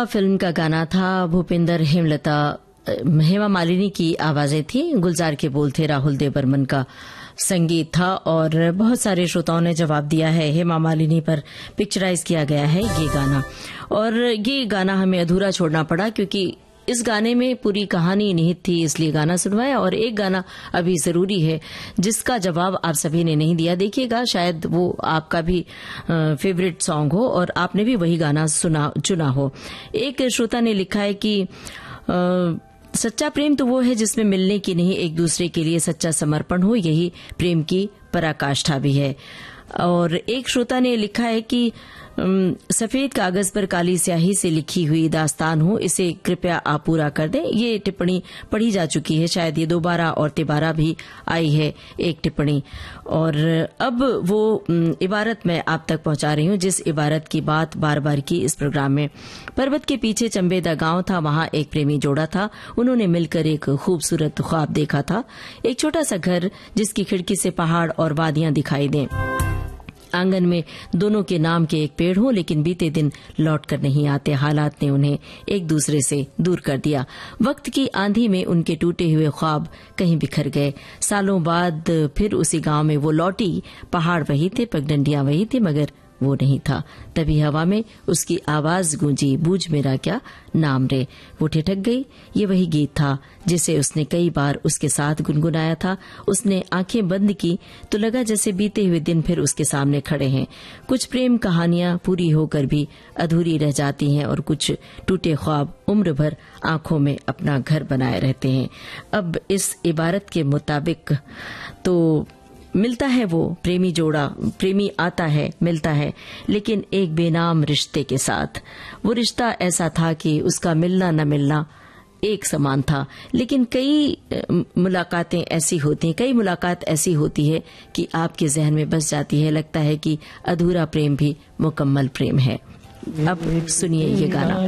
Film का गाना था। भूपिंदर हेमा मालिनी की आवाजें थी, गुलजार के बोल थे, राहुल देव बर्मन का संगीत था और बहुत सारे श्रोताओं ने जवाब दिया है। हेमा मालिनी पर पिक्चराइज किया गया है ये गाना और ये गाना हमें अधूरा छोड़ना पड़ा क्योंकि इस गाने में पूरी कहानी निहित थी, इसलिए गाना सुनवाया। और एक गाना अभी जरूरी है जिसका जवाब आप सभी ने नहीं दिया। देखिएगा, शायद वो आपका भी फेवरेट सॉन्ग हो और आपने भी वही गाना चुना हो। एक श्रोता ने लिखा है कि सच्चा प्रेम तो वो है जिसमें मिलने की नहीं, एक दूसरे के लिए सच्चा समर्पण हो, यही प्रेम की पराकाष्ठा भी है। और एक श्रोता ने लिखा है कि सफेद कागज पर काली स्याही से लिखी हुई दास्तान हो, इसे कृपया आप पूरा कर दें। ये टिप्पणी पढ़ी जा चुकी है, शायद ये दोबारा और तिबारा भी आई है एक टिप्पणी। और अब वो इबारत मैं आप तक पहुंचा रही हूं जिस इबारत की बात बार बार की इस प्रोग्राम में। पर्वत के पीछे चंबेदा गांव था, वहां एक प्रेमी जोड़ा था, उन्होंने मिलकर एक खूबसूरत ख्वाब देखा था, एक छोटा सा घर जिसकी खिड़की से पहाड़ और वादियां दिखाई दें, आंगन में दोनों के नाम के एक पेड़ हो, लेकिन बीते दिन लौट कर नहीं आते। हालात ने उन्हें एक दूसरे से दूर कर दिया। वक्त की आंधी में उनके टूटे हुए ख्वाब कहीं बिखर गए। सालों बाद फिर उसी गांव में वो लौटी, पहाड़ वही थे, पगडंडियां वही थी, मगर वो नहीं था। तभी हवा में उसकी आवाज गूंजी, बूझ मेरा क्या नाम रे। वो ठिठक गई। ये वही गीत था जिसे उसने कई बार उसके साथ गुनगुनाया था। उसने आंखें बंद की तो लगा जैसे बीते हुए दिन फिर उसके सामने खड़े हैं। कुछ प्रेम कहानियां पूरी होकर भी अधूरी रह जाती हैं और कुछ टूटे ख्वाब उम्र भर आंखों में अपना घर बनाए रहते हैं। अब इस इबारत के मुताबिक तो मिलता है वो प्रेमी जोड़ा, प्रेमी आता है, मिलता है, लेकिन एक बेनाम रिश्ते के साथ। वो रिश्ता ऐसा था कि उसका मिलना न मिलना एक समान था, लेकिन कई मुलाकात ऐसी होती है कि आपके जहन में बस जाती है, लगता है कि अधूरा प्रेम भी मुकम्मल प्रेम है। अब सुनिए ये गाना।